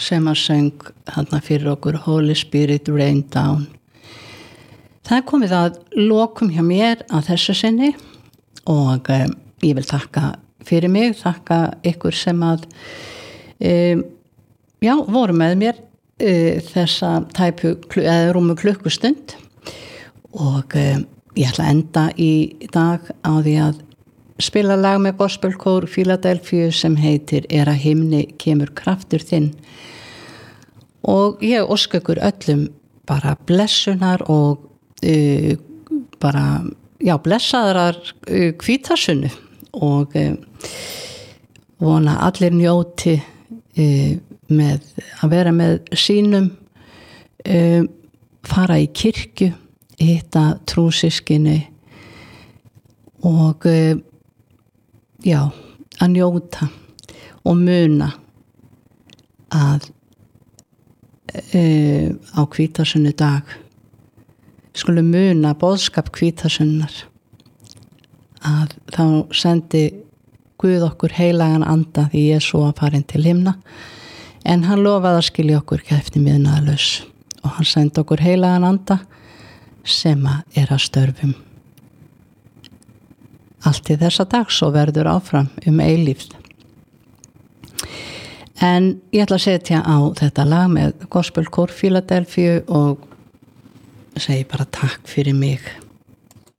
sem að söng þarna fyrir okkur Holy Spirit Rain Down. Það komið að lokum hjá mér að þessu sinni og ég vil þakka fyrir mig, þakka ykkur sem að voru með mér þessa rúmu klukkustund og ég ætla að enda í dag á því að spila lag með gospelkór Philadelphia sem heitir Er að himni kemur kraftur þinn og ég óska ykkur öllum bara blessunar og blessaðrar hvítasunnu og vona allir njóti með að vera með sínum fara í kirkju hitta trúsystkini og að njóta og muna að á hvítasunnudag skulum muna boðskap hvítasunnar að þá sendi Guð okkur heilagan anda því Jesú var farinn til himna en hann lofaði að skilja okkur kæfti miðnaðarlaus og hann sendi okkur heilagan anda sem að störfum allt í þessa dags og verður áfram eilífð. En ég ætla að setja á þetta lag með gospelkór Philadelphia og segi bara takk fyrir mig.